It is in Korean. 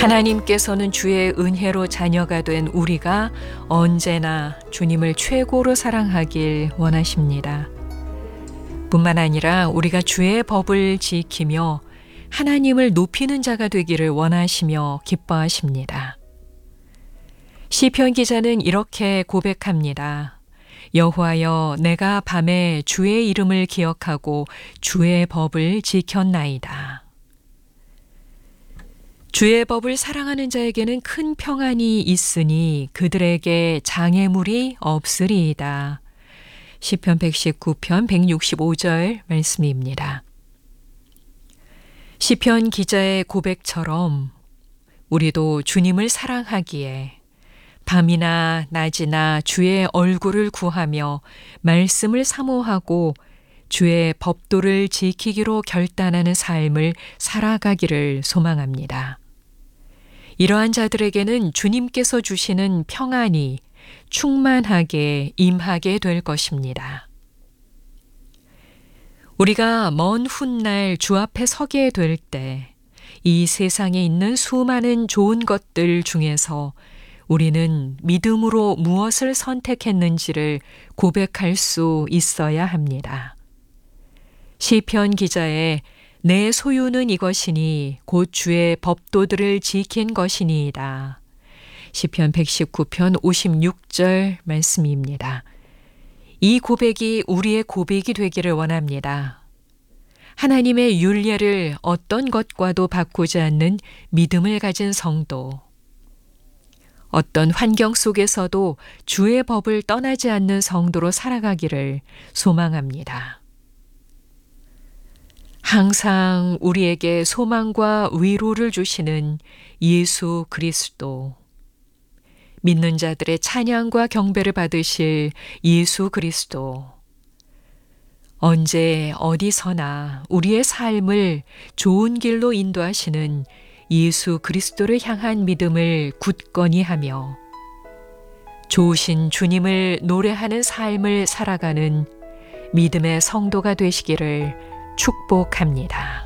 하나님께서는 주의 은혜로 자녀가 된 우리가 언제나 주님을 최고로 사랑하길 원하십니다. 뿐만 아니라 우리가 주의 법을 지키며 하나님을 높이는 자가 되기를 원하시며 기뻐하십니다. 시편 기자는 이렇게 고백합니다. 여호와여, 내가 밤에 주의 이름을 기억하고 주의 법을 지켰나이다. 주의 법을 사랑하는 자에게는 큰 평안이 있으니 그들에게 장애물이 없으리이다. 시편 119편 165절 말씀입니다. 시편 기자의 고백처럼 우리도 주님을 사랑하기에 밤이나 낮이나 주의 얼굴을 구하며 말씀을 사모하고 주의 법도를 지키기로 결단하는 삶을 살아가기를 소망합니다. 이러한 자들에게는 주님께서 주시는 평안이 충만하게 임하게 될 것입니다. 우리가 먼 훗날 주 앞에 서게 될 때 이 세상에 있는 수많은 좋은 것들 중에서 우리는 믿음으로 무엇을 선택했는지를 고백할 수 있어야 합니다. 시편 기자의 내 소유는 이것이니 곧 주의 법도들을 지킨 것이니이다. 시편 119편 56절 말씀입니다. 이 고백이 우리의 고백이 되기를 원합니다. 하나님의 율례를 어떤 것과도 바꾸지 않는 믿음을 가진 성도, 어떤 환경 속에서도 주의 법을 떠나지 않는 성도로 살아가기를 소망합니다. 항상 우리에게 소망과 위로를 주시는 예수 그리스도, 믿는 자들의 찬양과 경배를 받으실 예수 그리스도, 언제 어디서나 우리의 삶을 좋은 길로 인도하시는 예수 그리스도를 향한 믿음을 굳건히 하며 좋으신 주님을 노래하는 삶을 살아가는 믿음의 성도가 되시기를 축복합니다.